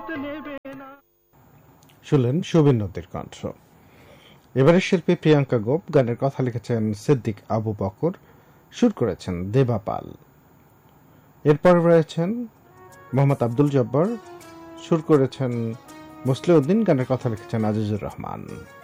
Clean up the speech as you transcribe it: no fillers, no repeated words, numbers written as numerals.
শুনলেন সুবীর নদীর কণ্ঠ। এবারের শিল্পী প্রিয়াঙ্কা গোপ, গানের কথা লিখেছেন সিদ্দিক আবু বকর, সুর করেছেন দেবা পাল। এরপর রয়েছেন মোহাম্মদ আব্দুল জব্বার, সুর করেছেন মুসলিউদ্দিন, গানের কথা লিখেছেন আজিজুর রহমান।